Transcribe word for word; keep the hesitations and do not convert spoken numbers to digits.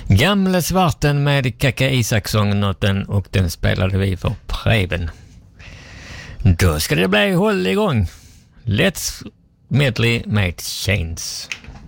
Gamla svarten med Kaka Isaksson och den, och den spelade vi för Preben. Då ska det bli håll igång. Let's medley med Chains.